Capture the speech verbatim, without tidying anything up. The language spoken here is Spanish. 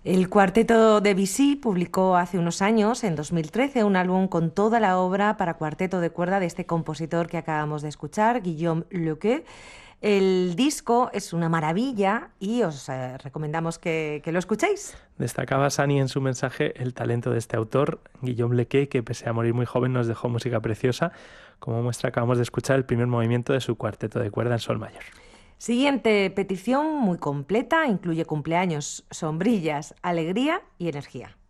El cuarteto de Debussy publicó hace unos años, en dos mil trece, un álbum con toda la obra para cuarteto de cuerda de este compositor que acabamos de escuchar, Guillaume Lequeux. El disco es una maravilla y os eh, recomendamos que, que lo escuchéis. Destacaba Sani en su mensaje el talento de este autor, Guillaume Lequeux, que pese a morir muy joven nos dejó música preciosa, como muestra acabamos de escuchar el primer movimiento de su cuarteto de cuerda en sol mayor. Siguiente petición, muy completa, incluye cumpleaños, sombrillas, alegría y energía.